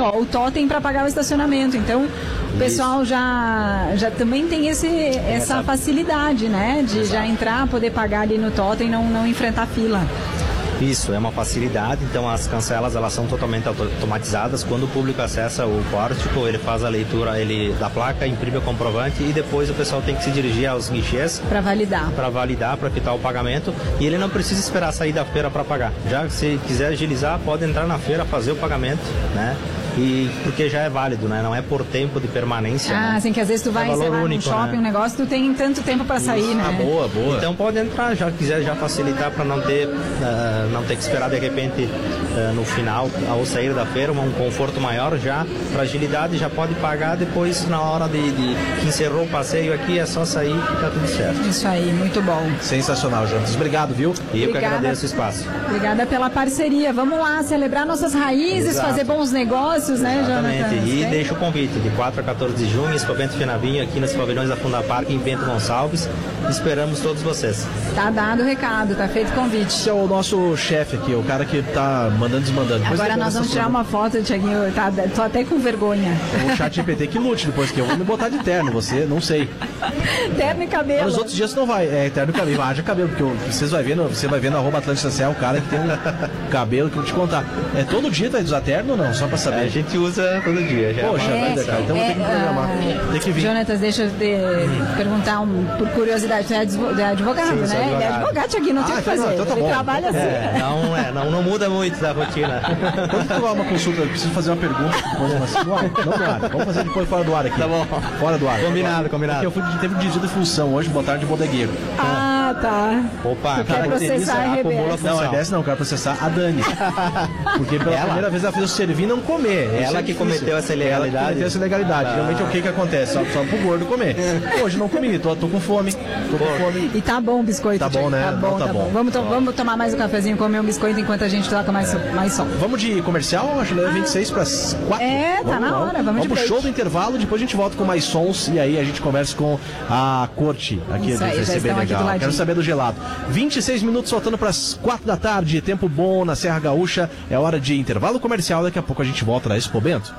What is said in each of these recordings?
o totem para pagar o estacionamento. Então, o pessoal já também tem essa facilidade, né? De já entrar, poder pagar ali no totem e não enfrentar fila. Isso, é uma facilidade, então as cancelas elas são totalmente automatizadas. Quando o público acessa o pórtico, ele faz a leitura da placa, imprime o comprovante e depois o pessoal tem que se dirigir aos guichês para validar, para quitar o pagamento, e ele não precisa esperar sair da feira para pagar. Já se quiser agilizar, pode entrar na feira, fazer o pagamento, né? E porque já é válido, né? Não é por tempo de permanência. Ah, né? Assim que às vezes tu vai num shopping, né? Um negócio, tu tem tanto tempo para sair, né? Boa. Então pode entrar, já quiser já facilitar para não ter que esperar de repente no final, ao sair da feira, um conforto maior já, para agilidade, já pode pagar depois na hora de que encerrou o passeio aqui, é só sair e tá tudo certo. Isso aí, muito bom. Sensacional, Jonas. Obrigado, viu? E eu que agradeço o espaço. Obrigada pela parceria. Vamos lá celebrar nossas raízes, Exato. Fazer bons negócios, né, Jonathan? Exatamente. E deixo o convite de 4 a 14 de junho, Expo Bento Finavinho, aqui nos pavilhões da Fundapar, em Bento Gonçalves. Esperamos todos vocês. Tá dado o recado, tá feito o convite. Esse é o nosso chefe aqui, o cara que tá mandando e desmandando. Agora nós vamos tirar uma foto, Thiaguinho, tô até com vergonha. O chat GPT que lute depois, que eu vou me botar de terno, você, não sei. Terno e cabelo. Mas nos outros dias não vai, terno e cabelo, haja cabelo, porque você vai ver no @Atlântida, o cara que tem um cabelo que eu vou te contar. Todo dia vai usar terno ou não? Só pra saber. A gente usa todo dia. Já Poxa, cara, então vou ter que me programar. Tem que vir. Jonatas, deixa eu te perguntar por curiosidade, tu é advogado, sim, né? Ele é advogado, Thiaguinho, não tem o que fazer. Então tá ele bom. trabalha assim. Não muda muito da rotina. Quando tu vai uma consulta, eu preciso fazer uma pergunta depois, não do ar. Vamos fazer depois fora do ar aqui. Tá bom. Fora do ar. Combinado. Porque teve um desvio de função hoje, boa tarde, bodegueiro. Ah, tá. Opa, tu quer processar a RBS. Não, a RBS não, eu quero processar a Dani. Porque pela primeira vez ela fez eu servir e não comer. Ela que cometeu essa ilegalidade. Geralmente o que acontece? Só pro gordo comer. Hoje não comi, tô com fome. E tá bom o biscoito. Tá bom, né? Tá bom. Vamos tomar mais um cafezinho, comer um biscoito enquanto a gente toca mais som. Vamos de comercial? Acho que é 26 para as 4. Tá na hora. Vamos pro show do intervalo, depois a gente volta com mais sons e aí a gente conversa com a corte aqui. Isso aí, já estão aqui do ladinho. Quero saber do gelado. 26 minutos faltando para as 4 da tarde, tempo bom na Serra Gaúcha. É hora de intervalo comercial, daqui a pouco a gente volta na Expo Bento.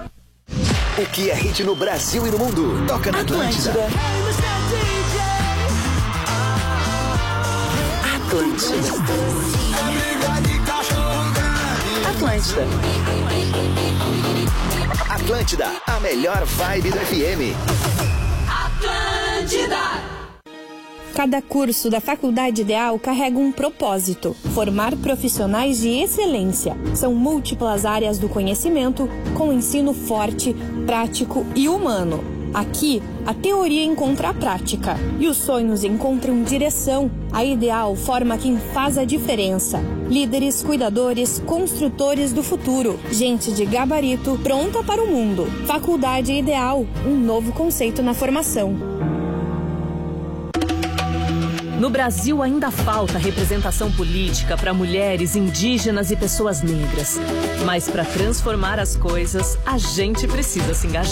O que é hit no Brasil e no mundo? Toca na Atlântida. Atlântida, a melhor vibe do FM. Atlântida. Cada curso da Faculdade Ideal carrega um propósito: formar profissionais de excelência. São múltiplas áreas do conhecimento, com ensino forte, prático e humano. Aqui, a teoria encontra a prática e os sonhos encontram direção. A Ideal forma quem faz a diferença. Líderes, cuidadores, construtores do futuro. Gente de gabarito pronta para o mundo. Faculdade Ideal, um novo conceito na formação. No Brasil ainda falta representação política para mulheres, indígenas e pessoas negras. Mas para transformar as coisas, a gente precisa se engajar.